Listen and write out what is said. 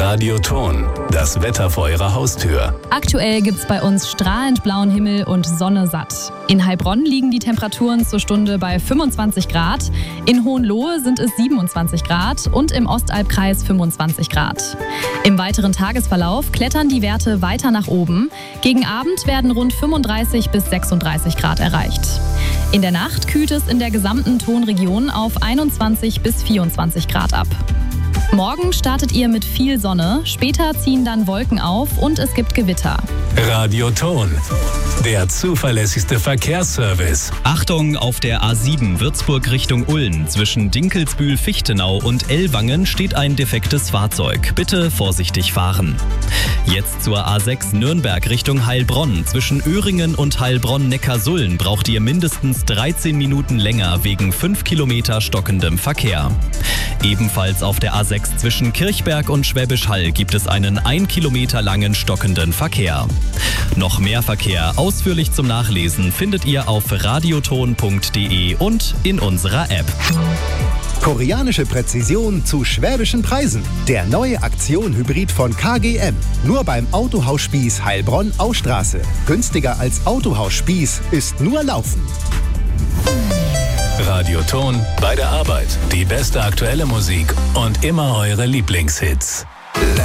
Radioton, das Wetter vor Ihrer Haustür. Aktuell gibt's bei uns strahlend blauen Himmel und Sonne satt. In Heilbronn liegen die Temperaturen zur Stunde bei 25 Grad, in Hohenlohe sind es 27 Grad und im Ostalbkreis 25 Grad. Im weiteren Tagesverlauf klettern die Werte weiter nach oben. Gegen Abend werden rund 35 bis 36 Grad erreicht. In der Nacht kühlt es in der gesamten Tonregion auf 21 bis 24 Grad ab. Morgen startet ihr mit viel Sonne, später ziehen dann Wolken auf und es gibt Gewitter. Radioton, der zuverlässigste Verkehrsservice. Achtung, auf der A7 Würzburg Richtung Ulm zwischen Dinkelsbühl-Fichtenau und Ellwangen steht ein defektes Fahrzeug. Bitte vorsichtig fahren. Jetzt zur A6 Nürnberg Richtung Heilbronn. Zwischen Öhringen und Heilbronn-Neckarsulm braucht ihr mindestens 13 Minuten länger wegen 5 Kilometer stockendem Verkehr. Ebenfalls auf der A6 zwischen Kirchberg und Schwäbisch Hall gibt es einen 1 Kilometer langen stockenden Verkehr. Noch mehr Verkehr ausführlich zum Nachlesen findet ihr auf radioton.de und in unserer App. Koreanische Präzision zu schwäbischen Preisen. Der neue Aktion-Hybrid von KGM. Nur beim Autohaus Spieß Heilbronn-Austraße. Günstiger als Autohaus Spieß ist nur Laufen. Radioton bei der Arbeit. Die beste aktuelle Musik und immer eure Lieblingshits.